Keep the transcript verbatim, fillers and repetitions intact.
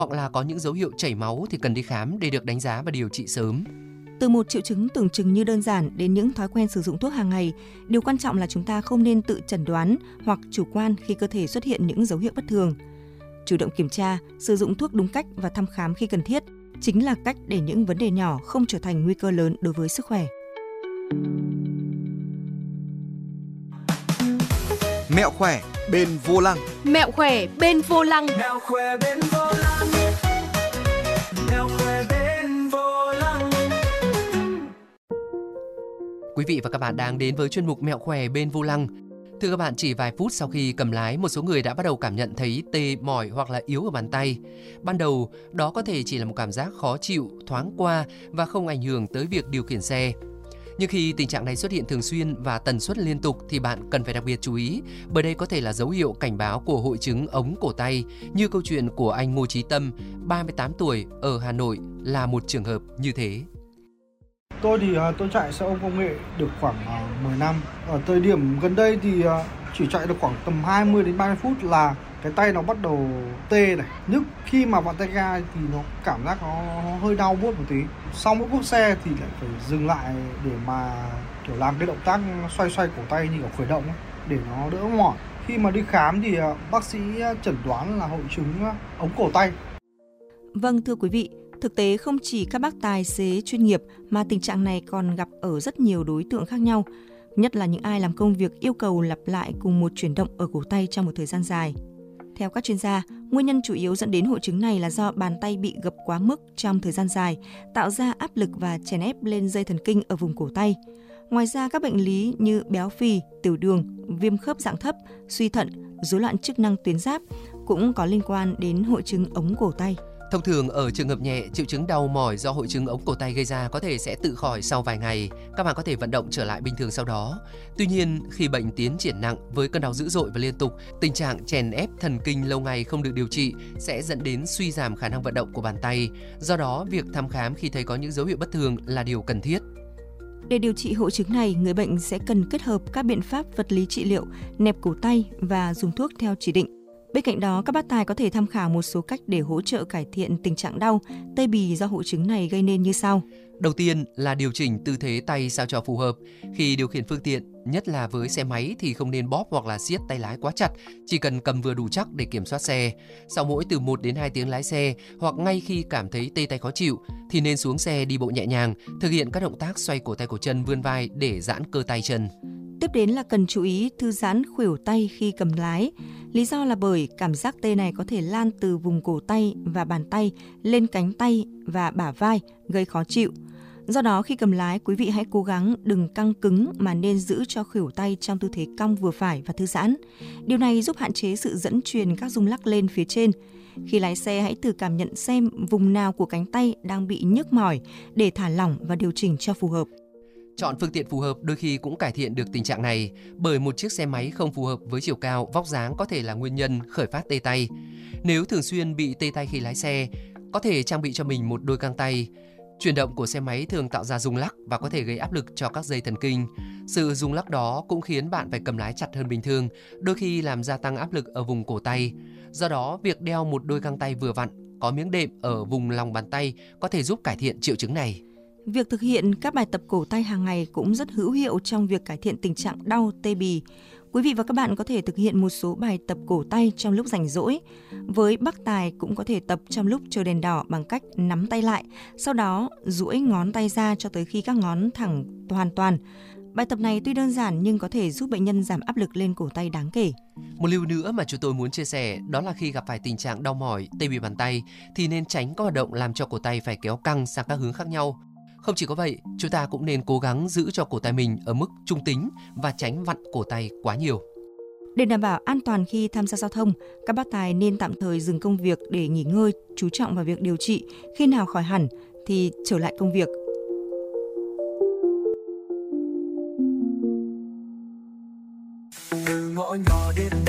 hoặc là có những dấu hiệu chảy máu thì cần đi khám để được đánh giá và điều trị sớm. Từ một triệu chứng tưởng chừng như đơn giản đến những thói quen sử dụng thuốc hàng ngày, điều quan trọng là chúng ta không nên tự chẩn đoán hoặc chủ quan khi cơ thể xuất hiện những dấu hiệu bất thường. Chủ động kiểm tra, sử dụng thuốc đúng cách và thăm khám khi cần thiết chính là cách để những vấn đề nhỏ không trở thành nguy cơ lớn đối với sức khỏe. Mẹo khỏe bên vô lăng. Mẹo khỏe bên vô lăng. Mẹo khỏe bên vô lăng. Mẹo khỏe bên vô lăng. Quý vị và các bạn đang đến với chuyên mục Mẹo khỏe bên vô lăng. Thưa các bạn, chỉ vài phút sau khi cầm lái, một số người đã bắt đầu cảm nhận thấy tê, mỏi hoặc là yếu ở bàn tay. Ban đầu, đó có thể chỉ là một cảm giác khó chịu, thoáng qua và không ảnh hưởng tới việc điều khiển xe. Nhưng khi tình trạng này xuất hiện thường xuyên và tần suất liên tục thì bạn cần phải đặc biệt chú ý, bởi đây có thể là dấu hiệu cảnh báo của hội chứng ống cổ tay, như câu chuyện của anh Ngô Chí Tâm, ba mươi tám tuổi, ở Hà Nội là một trường hợp như thế. Tôi thì tôi chạy xe ôm công nghệ được khoảng mười năm. Ở thời điểm gần đây thì chỉ chạy được khoảng tầm hai mươi đến ba mươi phút là cái tay nó bắt đầu tê này, nhức. Khi mà vặn tay ga thì nó cảm giác nó, nó hơi đau buốt một tí. Sau mỗi cúp xe thì lại phải dừng lại để mà kiểu làm cái động tác xoay xoay cổ tay như kiểu khởi động ấy, để nó đỡ mỏi. Khi mà đi khám thì bác sĩ chẩn đoán là hội chứng ống cổ tay. Vâng, thưa quý vị, thực tế không chỉ các bác tài xế chuyên nghiệp mà tình trạng này còn gặp ở rất nhiều đối tượng khác nhau, nhất là những ai làm công việc yêu cầu lặp lại cùng một chuyển động ở cổ tay trong một thời gian dài. Theo các chuyên gia, nguyên nhân chủ yếu dẫn đến hội chứng này là do bàn tay bị gập quá mức trong thời gian dài, tạo ra áp lực và chèn ép lên dây thần kinh ở vùng cổ tay. Ngoài ra, các bệnh lý như béo phì, tiểu đường, viêm khớp dạng thấp, suy thận, rối loạn chức năng tuyến giáp cũng có liên quan đến hội chứng ống cổ tay. Thông thường ở trường hợp nhẹ, triệu chứng đau mỏi do hội chứng ống cổ tay gây ra có thể sẽ tự khỏi sau vài ngày. Các bạn có thể vận động trở lại bình thường sau đó. Tuy nhiên, khi bệnh tiến triển nặng với cơn đau dữ dội và liên tục, tình trạng chèn ép thần kinh lâu ngày không được điều trị sẽ dẫn đến suy giảm khả năng vận động của bàn tay. Do đó, việc thăm khám khi thấy có những dấu hiệu bất thường là điều cần thiết. Để điều trị hội chứng này, người bệnh sẽ cần kết hợp các biện pháp vật lý trị liệu, nẹp cổ tay và dùng thuốc theo chỉ định. Bên cạnh đó, các bác tài có thể tham khảo một số cách để hỗ trợ cải thiện tình trạng đau, tê bì do hội chứng này gây nên như sau. Đầu tiên là điều chỉnh tư thế tay sao cho phù hợp. Khi điều khiển phương tiện, nhất là với xe máy thì không nên bóp hoặc là siết tay lái quá chặt, chỉ cần cầm vừa đủ chắc để kiểm soát xe. Sau mỗi từ một đến hai tiếng lái xe hoặc ngay khi cảm thấy tê tay khó chịu thì nên xuống xe đi bộ nhẹ nhàng, thực hiện các động tác xoay cổ tay cổ chân vươn vai để giãn cơ tay chân. Tiếp đến là cần chú ý thư giãn khuỷu tay khi cầm lái. Lý do là bởi cảm giác tê này có thể lan từ vùng cổ tay và bàn tay lên cánh tay và bả vai, gây khó chịu. Do đó, khi cầm lái, quý vị hãy cố gắng đừng căng cứng mà nên giữ cho khuỷu tay trong tư thế cong vừa phải và thư giãn. Điều này giúp hạn chế sự dẫn truyền các rung lắc lên phía trên. Khi lái xe, hãy thử cảm nhận xem vùng nào của cánh tay đang bị nhức mỏi để thả lỏng và điều chỉnh cho phù hợp. Chọn phương tiện phù hợp đôi khi cũng cải thiện được tình trạng này, bởi một chiếc xe máy không phù hợp với chiều cao, vóc dáng có thể là nguyên nhân khởi phát tê tay. Nếu thường xuyên bị tê tay khi lái xe, có thể trang bị cho mình một đôi găng tay. Chuyển động của xe máy thường tạo ra rung lắc và có thể gây áp lực cho các dây thần kinh. Sự rung lắc đó cũng khiến bạn phải cầm lái chặt hơn bình thường, đôi khi làm gia tăng áp lực ở vùng cổ tay. Do đó, việc đeo một đôi găng tay vừa vặn, có miếng đệm ở vùng lòng bàn tay có thể giúp cải thiện triệu chứng này. Việc thực hiện các bài tập cổ tay hàng ngày cũng rất hữu hiệu trong việc cải thiện tình trạng đau tê bì. Quý vị và các bạn có thể thực hiện một số bài tập cổ tay trong lúc rảnh rỗi. Với bác tài cũng có thể tập trong lúc chờ đèn đỏ bằng cách nắm tay lại, sau đó duỗi ngón tay ra cho tới khi các ngón thẳng hoàn toàn. Bài tập này tuy đơn giản nhưng có thể giúp bệnh nhân giảm áp lực lên cổ tay đáng kể. Một lưu nữa mà chúng tôi muốn chia sẻ đó là khi gặp phải tình trạng đau mỏi, tê bì bàn tay thì nên tránh các hoạt động làm cho cổ tay phải kéo căng sang các hướng khác nhau. Không chỉ có vậy, chúng ta cũng nên cố gắng giữ cho cổ tay mình ở mức trung tính và tránh vặn cổ tay quá nhiều. Để đảm bảo an toàn khi tham gia giao thông, các bác tài nên tạm thời dừng công việc để nghỉ ngơi, chú trọng vào việc điều trị. Khi nào khỏi hẳn thì trở lại công việc. Từ ngõ nhỏ đến